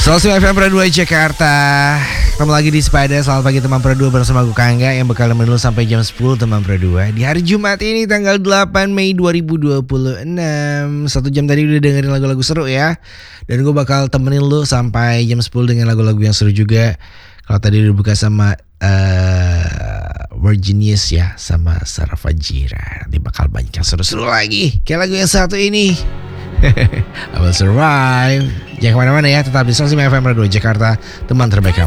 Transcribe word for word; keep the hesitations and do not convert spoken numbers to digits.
seratus lima F M Pro dua Jakarta. Ketemu lagi di Sepada. Selamat pagi teman Pro dua bersama gue Kangga yang bakal nemenin lu sampai jam sepuluh teman Pro dua. Di hari Jumat ini tanggal delapan Mei dua ribu dua puluh enam. Satu jam tadi udah dengerin lagu-lagu seru ya. Dan gue bakal temenin lu sampai jam sepuluh dengan lagu-lagu yang seru juga. Kalau tadi udah buka sama uh, Virginius ya, sama Sarah Fajira. Nanti bakal banyak yang seru-seru lagi. Kayak lagu yang satu ini. I will survive. Jangan kemana-mana ya, tetap di seratus lima F M Radio Jakarta, teman terbaik kamu.